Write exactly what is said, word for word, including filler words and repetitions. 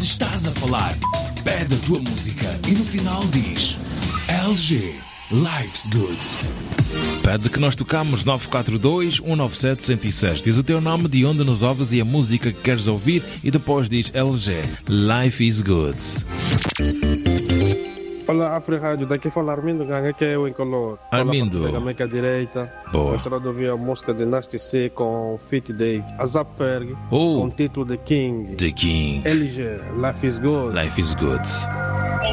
estás a falar. Pede a tua música e no final diz L G, Life's Good. Pede que nós tocamos nove quatro dois, um nove sete, um zero seis. Diz o teu nome, de onde nos ouves e a música que queres ouvir e depois diz L G, Life is Good. Olá, Afri Rádio, daqui fala Armindo Ganga, que é o Incolor. Armindo. Da América Direita. Boa. Gostaria de ouvir a música de Nasty C com feat de Azap Ferg, Oh. com o título de King. The King. L G, Life is Good. Life is Good.